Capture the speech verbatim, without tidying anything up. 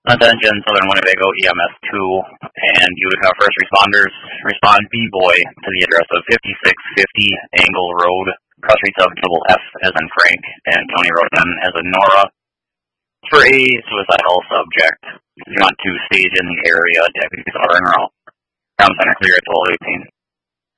Attention, Southern Winnebago E M S two and Utica first responders, respond B-Boy to the address of fifty-six fifty Angle Road, cross streets of double F as in Frank, and County Road ten as in Nora, for a suicidal subject. If you want to stage in the area, deputies are en route. Town Center clear at twelve eighteen.